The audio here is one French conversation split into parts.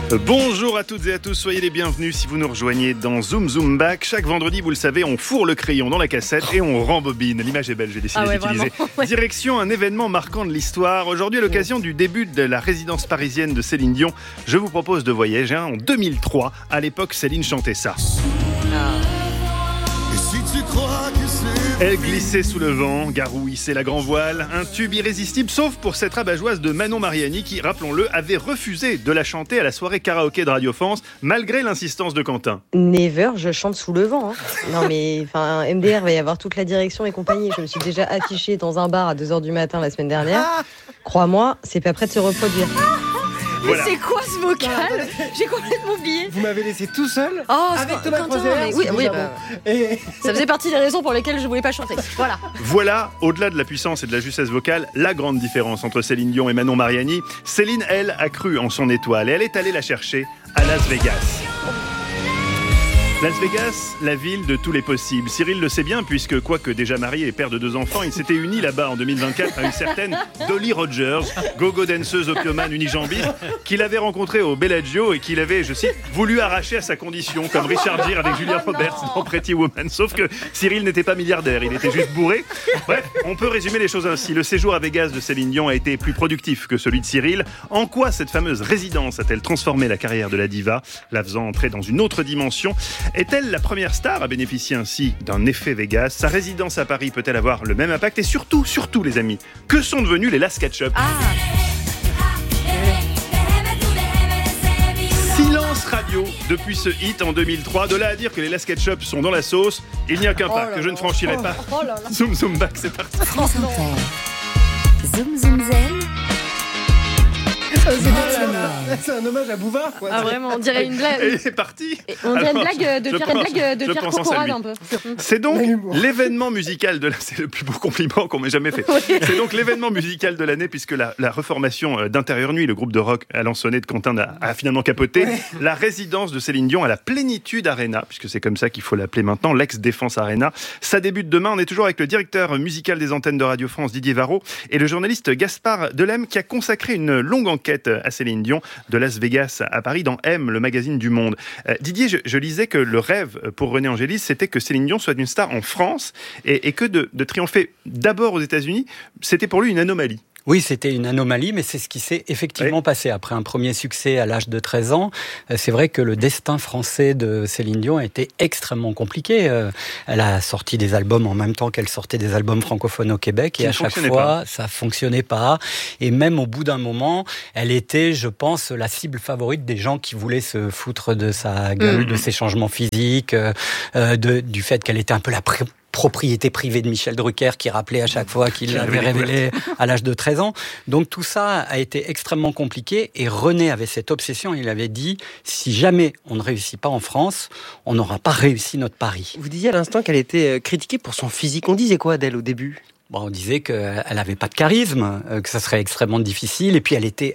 Bonjour à toutes et à tous, soyez les bienvenus si vous nous rejoignez dans Zoom Zoom Back. Chaque vendredi, vous le savez, on fourre le crayon dans la cassette et on rembobine. L'image est belle, j'ai décidé d'utiliser. Direction un événement marquant de l'histoire. Aujourd'hui, à l'occasion du début de la résidence parisienne de Céline Dion, je vous propose de voyager en 2003. À l'époque, Céline chantait ça. Et si tu crois que c'est... Elle glissait sous le vent, garouillait la grand voile, un tube irrésistible, sauf pour cette rabat-joie de Manon Mariani qui, rappelons-le, avait refusé de la chanter à la soirée karaoké de Radio France, malgré l'insistance de Quentin. Never, je chante sous le vent. Non mais, MDR va y avoir toute la direction et compagnie. Je me suis déjà affichée dans un bar à 2h du matin la semaine dernière. Crois-moi, c'est pas prêt de se reproduire. Voilà. Mais c'est quoi ce vocal ? J'ai complètement oublié. Vous m'avez laissé tout seul avec Thomas Croisière. Oui, Et... ça faisait partie des raisons pour lesquelles je voulais pas chanter. Voilà, au-delà de la puissance et de la justesse vocale, la grande différence entre Céline Dion et Manon Mariani. Céline, elle, a cru en son étoile et elle est allée la chercher à Las Vegas. Las Vegas, la ville de tous les possibles. Cyril le sait bien puisque, quoique déjà marié et père de 2 enfants, il s'était uni là-bas en 2024 à une certaine Dolly Rogers, go-go danseuse opiomane unijambiste, qu'il avait rencontrée au Bellagio et qu'il avait, je cite, voulu arracher à sa condition, comme Richard Gere avec Julia Roberts dans Pretty Woman. Sauf que Cyril n'était pas milliardaire, il était juste bourré. Bref, on peut résumer les choses ainsi. Le séjour à Vegas de Céline Dion a été plus productif que celui de Cyril. En quoi cette fameuse résidence a-t-elle transformé la carrière de la diva, la faisant entrer dans une autre dimension ? Est-elle la première star à bénéficier ainsi d'un effet Vegas ? Sa résidence à Paris peut-elle avoir le même impact ? Et surtout les amis, que sont devenus les Las Ketchup ? Silence radio depuis ce hit en 2003. De là à dire que les Las Ketchup sont dans la sauce, il n'y a qu'un pas que je ne franchirai pas. Zoom Zoom Back, c'est parti. Zoom Zoom Zen. C'est un hommage à Bouvard, quoi. Ah vraiment, on dirait une blague. Et c'est parti. On dirait une blague de Pierre Corporate un peu. C'est donc l'événement musical de l'année. C'est le plus beau compliment qu'on m'ait jamais fait. C'est donc l'événement musical de l'année puisque la reformation d'Intérieur Nuit, le groupe de rock alençonné de Quentin, a finalement capoté. La résidence de Céline Dion à la Plénitude Arena, puisque c'est comme ça qu'il faut l'appeler maintenant, l'ex-Défense Arena. Ça débute demain. On est toujours avec le directeur musical des antennes de Radio France, Didier Varro, et le journaliste Gaspard Delem qui a consacré une longue enquête à Céline Dion de Las Vegas à Paris dans M, le magazine du Monde. Didier, je lisais que le rêve pour René Angélis, c'était que Céline Dion soit une star en France et que de triompher d'abord aux États-Unis, c'était pour lui une anomalie. Oui, c'était une anomalie, mais c'est ce qui s'est effectivement passé. Après un premier succès à l'âge de 13 ans, c'est vrai que le destin français de Céline Dion a été extrêmement compliqué. Elle a sorti des albums en même temps qu'elle sortait des albums francophones au Québec, et à chaque fois, ça fonctionnait pas. Et même au bout d'un moment, elle était, je pense, la cible favorite des gens qui voulaient se foutre de sa gueule, de ses changements physiques, du fait qu'elle était un peu la propriété privée de Michel Drucker qui rappelait à chaque fois qu'il l'avait révélé à l'âge de 13 ans. Donc tout ça a été extrêmement compliqué et René avait cette obsession. Il avait dit, si jamais on ne réussit pas en France, on n'aura pas réussi notre pari. Vous disiez à l'instant qu'elle était critiquée pour son physique. On disait quoi d'elle au début ? Bon, on disait qu'elle n'avait pas de charisme, que ça serait extrêmement difficile. Et puis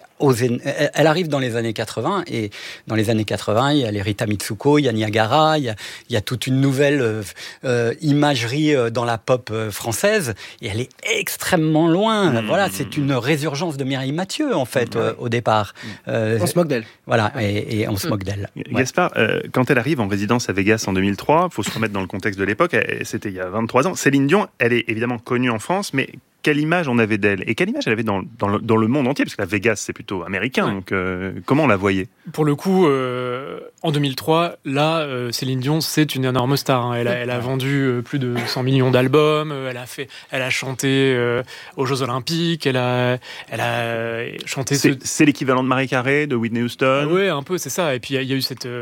elle arrive dans les années 80. Et dans les années 80, il y a les Rita Mitsuko, il y a Niagara, il y a toute une nouvelle imagerie dans la pop française. Et elle est extrêmement loin. Voilà, c'est une résurgence de Mireille Mathieu, en fait, au départ. On se moque d'elle. Voilà, et on se moque d'elle. Gaspard, quand elle arrive en résidence à Vegas en 2003, il faut se remettre dans le contexte de l'époque, c'était il y a 23 ans. Céline Dion, elle est évidemment connue en France, mais quelle image on avait d'elle ? Et quelle image elle avait dans le monde entier ? Parce que la Vegas, c'est plutôt américain, donc comment on la voyait ? Pour le coup, en 2003, là, Céline Dion, c'est une énorme star. Hein. Elle a vendu plus de 100 millions d'albums, elle a chanté aux Jeux Olympiques, elle a chanté... C'est l'équivalent de Marie Carré, de Whitney Houston ? Oui, un peu, c'est ça. Et puis, il y a eu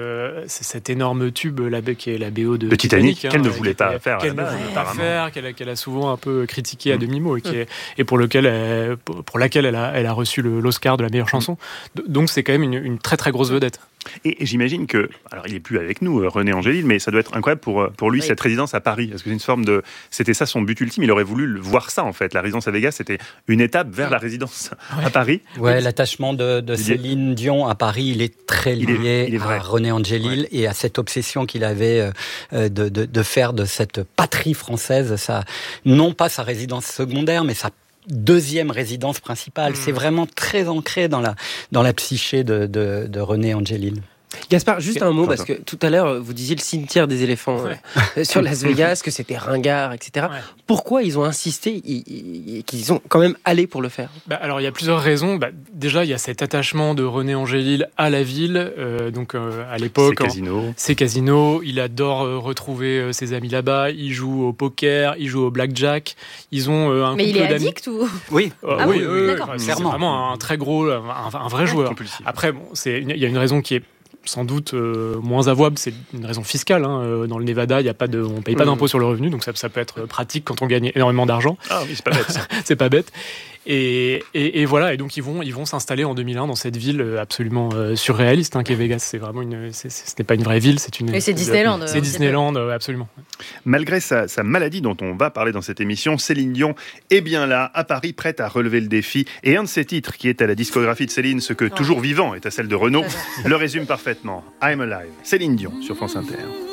cet énorme tube, qui est la BO de Titanic, qu'elle ne voulait pas faire, qu'elle a souvent un peu critiqué à demi-mot, et pour laquelle elle a reçu l'Oscar de la meilleure chanson. Donc c'est quand même une très très grosse vedette. Et j'imagine que, alors il n'est plus avec nous, René Angélis, mais ça doit être incroyable pour lui, cette résidence à Paris. Parce que c'est une forme de... C'était ça son but ultime, il aurait voulu voir ça en fait. La résidence à Vegas, c'était une étape vers la résidence à Paris. Ouais, l'attachement de Céline Dion à Paris, il est très lié à René Angélil et à cette obsession qu'il avait de faire de cette patrie française, non pas sa résidence secondaire, mais sa deuxième résidence principale. C'est vraiment très ancré dans la psyché de René Angelil. Gaspard, juste un mot, parce que tout à l'heure, vous disiez le cimetière des éléphants sur Las Vegas, que c'était ringard, etc. Ouais. Pourquoi ils ont insisté qu'ils sont quand même allés pour le faire ? Alors, il y a plusieurs raisons. Déjà, il y a cet attachement de René Angelil à la ville. À l'époque, ses casinos. Il adore retrouver ses amis là-bas. Il joue au poker, il joue au blackjack. Ils ont un couple d'amis. Mais il est addict ou ? Oui. Oui, d'accord. C'est vraiment un très gros, un vrai joueur. Compulsif. Après, il y a une raison qui est sans doute moins avouable, c'est une raison fiscale. Dans le Nevada, on paye pas d'impôt sur le revenu, donc ça peut être pratique quand on gagne énormément d'argent. Ah oui, c'est pas bête. C'est pas bête. Et voilà, et donc ils vont s'installer en 2001 dans cette ville absolument surréaliste qu'est Vegas. C'est vraiment ce n'est pas une vraie ville, c'est une. Et c'est Disneyland. C'est Disneyland, absolument. Malgré sa maladie dont on va parler dans cette émission, Céline Dion est bien là, à Paris, prête à relever le défi. Et un de ses titres, qui est à la discographie de Céline, ce que toujours vivant est à celle de Renaud, le résume parfaitement. I'm Alive. Céline Dion sur France Inter.